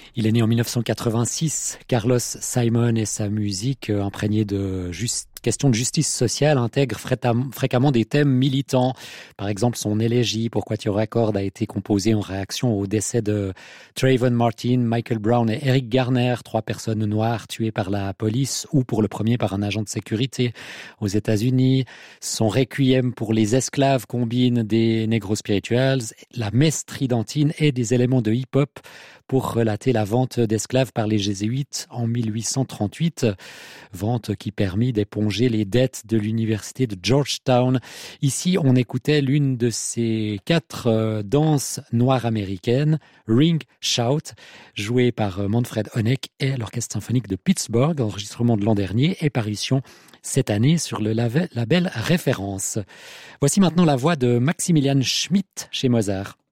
Il est né en 1986. Carlos Simon et sa musique, imprégnée de questions de justice sociale, intègre fréquemment des thèmes militants. Par exemple, son élégie Pourquoi tu raccordes a été composée en réaction au décès de Trayvon Martin, Michael Brown et Eric Garner, 3 personnes noires tuées par la police ou pour le premier par un agent de sécurité aux États-Unis. Son requiem pour les esclaves combine des negros spirituals, la messe tridentine et des éléments de hip-hop pour relater la vente d'esclaves par les jésuites en 1838, vente qui permit d'éponger les dettes de l'université de Georgetown. Ici, on écoutait l'une de ces 4 danses noires américaines, Ring Shout, jouée par Manfred Honeck et l'Orchestre symphonique de Pittsburgh, enregistrement de l'an dernier et parution cette année sur le label Référence. Voici maintenant la voix de Maximilian Schmidt chez Mozart.